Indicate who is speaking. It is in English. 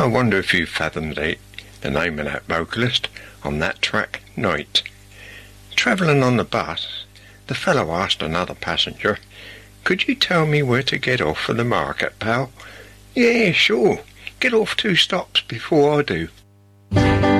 Speaker 1: I wonder if you fathomed the name of that vocalist on that track, Night. Travelling on the bus, the fellow asked another passenger, "Could you tell me where to get off for the market, pal?" "Yeah, sure. Get off 2 stops before I do."